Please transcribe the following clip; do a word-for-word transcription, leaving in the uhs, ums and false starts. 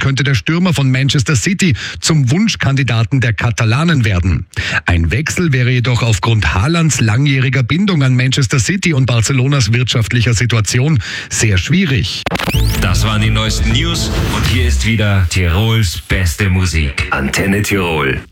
könnte der Stürmer von Manchester City zum Wunschkandidaten der Katalanen werden. Ein Wechsel wäre jedoch aufgrund Haalands langjähriger Bindung an Manchester City und Barcelonas wirtschaftlicher Situation sehr schwierig. Das waren die neuesten News und hier ist wieder Tirols beste Musik. Antenne Tirol.